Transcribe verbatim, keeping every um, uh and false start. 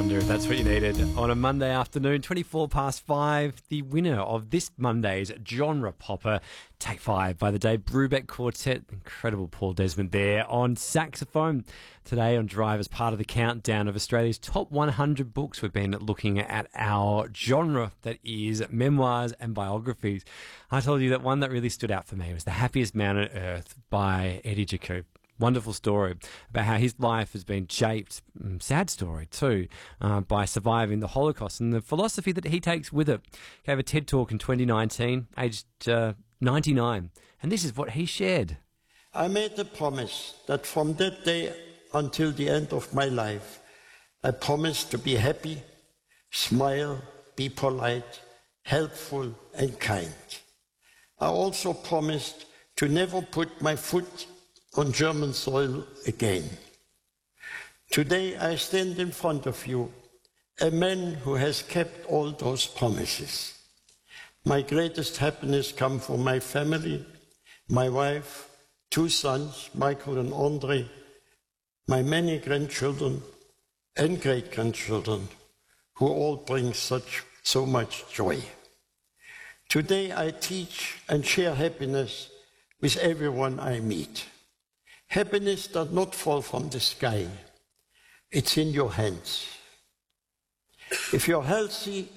wonder if that's what you needed on a Monday afternoon, twenty-four past five. The winner of this Monday's Genre Popper, Take Five by the Dave Brubeck Quartet. Incredible Paul Desmond there on saxophone. Today on Drive, as part of the countdown of Australia's top one hundred books, we've been looking at our genre, that is memoirs and biographies. I told you that one that really stood out for me was The Happiest Man on Earth by Eddie Jacob. Wonderful story about how his life has been shaped, sad story too, uh, by surviving the Holocaust and the philosophy that he takes with it. Gave a TED Talk in twenty nineteen, aged uh, ninety-nine, and this is what he shared. I made a promise that from that day until the end of my life, I promised to be happy, smile, be polite, helpful and kind. I also promised to never put my foot on German soil again. Today I stand in front of you, a man who has kept all those promises. My greatest happiness comes from my family, my wife, two sons, Michael and Andre, my many grandchildren and great-grandchildren, who all bring such so much joy. Today I teach and share happiness with everyone I meet. Happiness does not fall from the sky. It's in your hands. If you're healthy